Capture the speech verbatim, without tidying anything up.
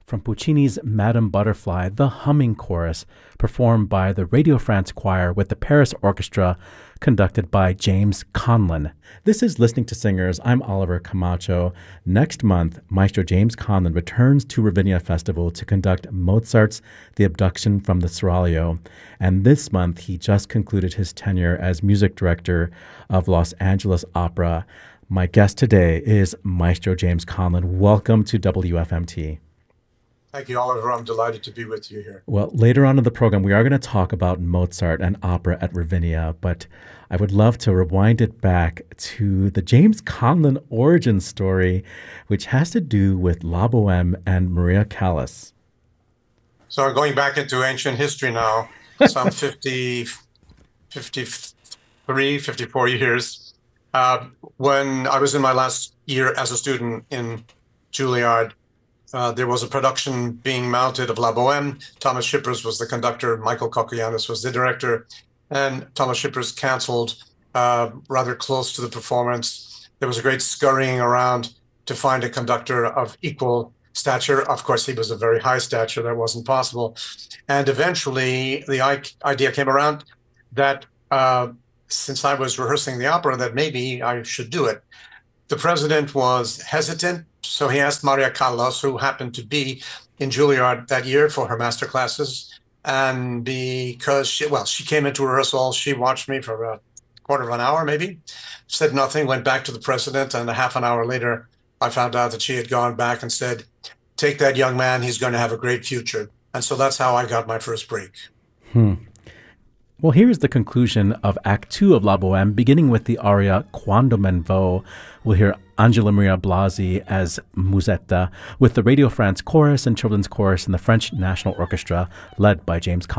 from Puccini's Madame Butterfly, the Humming Chorus, performed by the Radio France Choir with the Paris Orchestra, conducted by James Conlon. This is Listening to Singers. I'm Oliver Camacho. Next month, Maestro James Conlon returns to Ravinia Festival to conduct Mozart's The Abduction from the Seraglio. And this month, he just concluded his tenure as music director of Los Angeles Opera. My guest today is Maestro James Conlon. Welcome to W F M T. Thank you, Oliver. I'm delighted to be with you here. Well, later on in the program, we are going to talk about Mozart and opera at Ravinia, but I would love to rewind it back to the James Conlon origin story, which has to do with La Boheme and Maria Callas. So going back into ancient history now, some fifty, fifty-three, fifty-four years, uh, when I was in my last year as a student in Juilliard, Uh, there was a production being mounted of La Boheme. Thomas Shippers was the conductor. Michael Kokoyannis was the director. And Thomas Shippers canceled uh, rather close to the performance. There was a great scurrying around to find a conductor of equal stature. Of course, he was a very high stature. That wasn't possible. And eventually, the idea came around that uh, since I was rehearsing the opera, that maybe I should do it. The president was hesitant, so he asked Maria Callas, who happened to be in Juilliard that year for her master classes. And because she, well, she came into rehearsal, she watched me for a quarter of an hour, maybe, said nothing, went back to the president. And a half an hour later, I found out that she had gone back and said, take that young man, he's going to have a great future. And so that's how I got my first break. Hmm. Well, here is the conclusion of Act Two of La Boheme, beginning with the aria Quando men vo. We'll hear Angela Maria Blasi as Musetta, with the Radio France Chorus and Children's Chorus and the French National Orchestra, led by James Conlon.